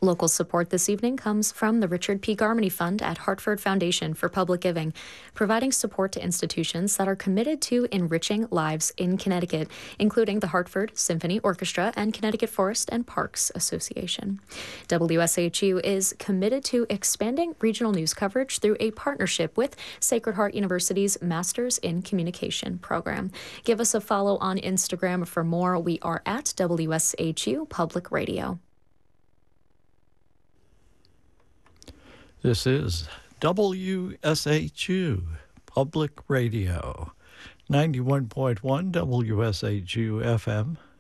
Local support this evening comes from the Richard P. Garmany Fund at Hartford Foundation for Public Giving, providing support to institutions that are committed to enriching lives in Connecticut, including the Hartford Symphony Orchestra and Connecticut Forest and Parks Association. WSHU is committed to expanding regional news coverage through a partnership with Sacred Heart University's Masters in Communication program. Give us a follow on Instagram for more. We are at WSHU Public Radio. This is WSHU Public Radio, 91.1 WSHU FM,